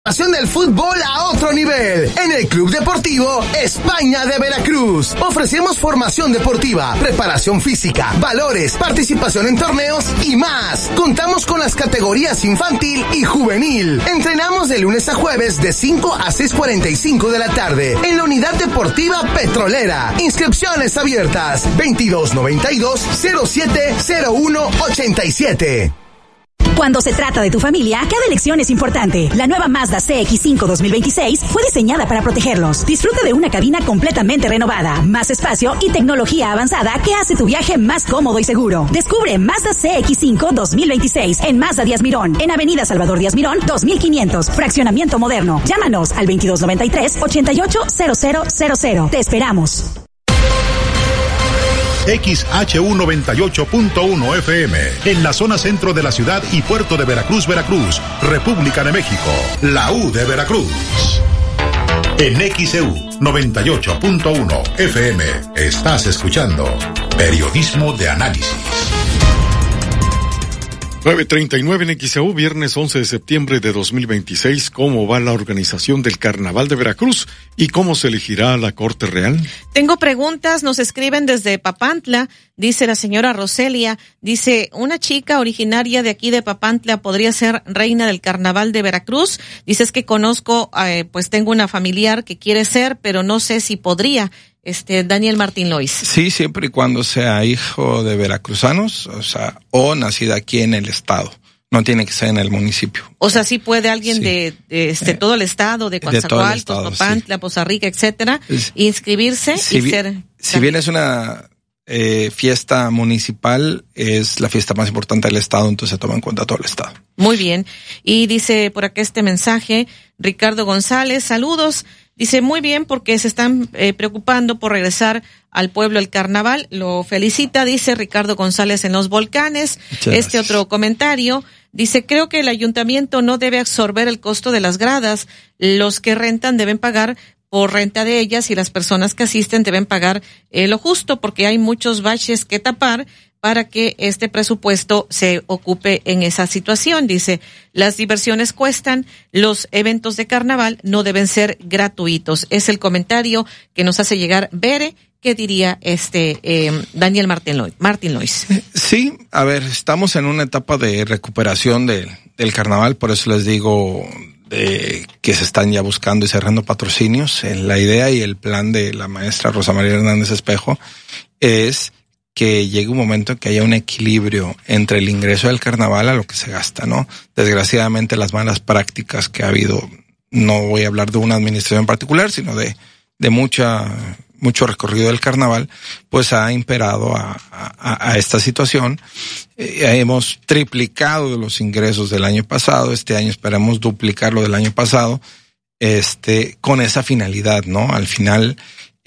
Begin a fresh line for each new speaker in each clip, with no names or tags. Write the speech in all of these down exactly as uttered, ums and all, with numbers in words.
Del fútbol a otro nivel en el Club Deportivo España de Veracruz. Ofrecemos formación deportiva, preparación física, valores, participación en torneos y más. Contamos con las categorías infantil y juvenil. Entrenamos de lunes a jueves de cinco a seis cuarenta y cinco de la tarde en la Unidad Deportiva Petrolera. Inscripciones abiertas veintidós noventa y dos cero siete cero uno ochenta y siete.
Cuando se trata de tu familia, cada elección es importante. La nueva Mazda C X cinco dos mil veintiséis fue diseñada para protegerlos. Disfruta de una cabina completamente renovada, más espacio y tecnología avanzada que hace tu viaje más cómodo y seguro. Descubre Mazda C X cinco dos mil veintiséis en Mazda Díaz Mirón, en Avenida Salvador Díaz Mirón, dos mil quinientos, fraccionamiento moderno. Llámanos al veintidós noventa y tres ochenta y ocho cero cero cero cero. Te esperamos.
X H U noventa y ocho punto uno F M, en la zona centro de la ciudad y puerto de Veracruz, Veracruz, República de México, la U de Veracruz. En X E U noventa y ocho punto uno F M, estás escuchando Periodismo de Análisis.
nueve treinta y nueve en X E U, viernes once de septiembre de dos mil veintiséis. ¿Cómo va la organización del Carnaval de Veracruz y cómo se elegirá la Corte Real?
Tengo preguntas, nos escriben desde Papantla, dice la señora Roselia, dice, una chica originaria de aquí de Papantla podría ser reina del Carnaval de Veracruz. Dice, es que conozco, eh, pues tengo una familiar que quiere ser, pero no sé si podría. Este, Daniel Martín Lois.
Sí, siempre y cuando sea hijo de veracruzanos, o sea, o nacida aquí en el estado. No tiene que ser en el municipio.
O sea, sí puede alguien sí. de, de este, eh, todo el estado, de Coatzacoalcos, Papantla, sí. Poza Rica, etcétera, es, inscribirse
si
y
vi,
ser.
Si bien es una eh, fiesta municipal, es la fiesta más importante del estado, entonces se toma en cuenta todo el estado.
Muy bien. Y dice por acá este mensaje, Ricardo González, saludos. Dice, muy bien, porque se están eh, preocupando por regresar al pueblo el carnaval. Lo felicita, dice Ricardo González en Los Volcanes. Muchas este gracias. Otro comentario, dice, creo que el ayuntamiento no debe absorber el costo de las gradas. Los que rentan deben pagar por renta de ellas y las personas que asisten deben pagar eh, lo justo, porque hay muchos baches que tapar para que este presupuesto se ocupe en esa situación. Dice, las diversiones cuestan, los eventos de carnaval no deben ser gratuitos. Es el comentario que nos hace llegar Bere. ¿Qué diría este eh, Daniel Martín Lois? Martín Lois.
Sí, a ver, estamos en una etapa de recuperación de, del carnaval, por eso les digo de que se están ya buscando y cerrando patrocinios. La idea y el plan de la maestra Rosa María Hernández Espejo es que llegue un momento en que haya un equilibrio entre el ingreso del carnaval a lo que se gasta, ¿no? Desgraciadamente las malas prácticas que ha habido, no voy a hablar de una administración en particular, sino de, de mucha, mucho recorrido del carnaval, pues ha imperado a, a, a esta situación. Eh, hemos triplicado los ingresos del año pasado, este año esperamos duplicar lo del año pasado, este, con esa finalidad, ¿no? Al final,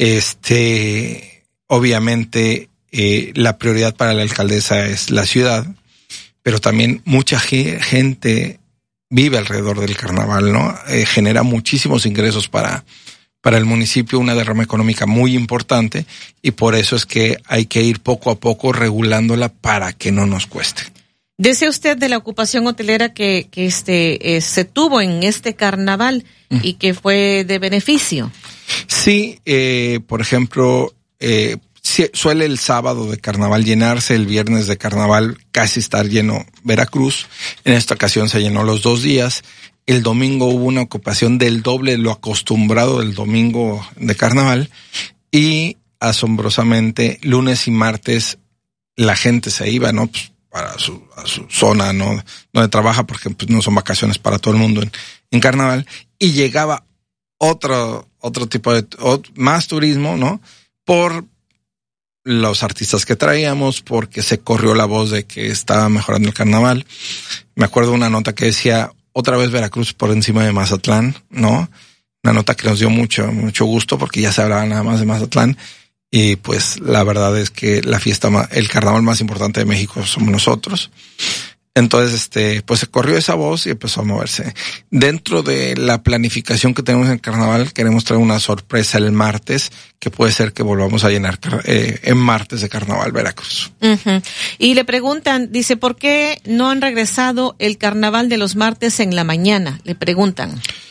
este, obviamente, Eh, la prioridad para la alcaldesa es la ciudad, pero también mucha gente vive alrededor del carnaval, ¿no? Eh, genera muchísimos ingresos para, para el municipio, una derrama económica muy importante, y por eso es que hay que ir poco a poco regulándola para que no nos cueste.
Desea usted de la ocupación hotelera que, que este, eh, se tuvo en este carnaval mm. y que fue de beneficio.
Sí, eh, por ejemplo, eh, suele el sábado de carnaval llenarse, el viernes de carnaval casi estar lleno Veracruz. En esta ocasión se llenó los dos días. El domingo hubo una ocupación del doble de lo acostumbrado del domingo de carnaval. Y asombrosamente, lunes y martes la gente se iba, ¿no? Pues para su, a su zona, ¿no? Donde trabaja, porque pues no son vacaciones para todo el mundo en, en carnaval. Y llegaba otro, otro tipo de, otro, más turismo, ¿no? Por los artistas que traíamos, porque se corrió la voz de que estaba mejorando el carnaval. Me acuerdo de una nota que decía, otra vez Veracruz por encima de Mazatlán, ¿no? Una nota que nos dio mucho, mucho gusto, porque ya se hablaba nada más de Mazatlán, y pues la verdad es que la fiesta, el carnaval más importante de México somos nosotros. Entonces, este, pues se corrió esa voz y empezó a moverse. Dentro de la planificación que tenemos en el carnaval, queremos traer una sorpresa el martes, que puede ser que volvamos a llenar eh, en martes de Carnaval Veracruz.
Uh-huh. Y le preguntan, dice, ¿por qué no han regresado el carnaval de los martes en la mañana? Le preguntan.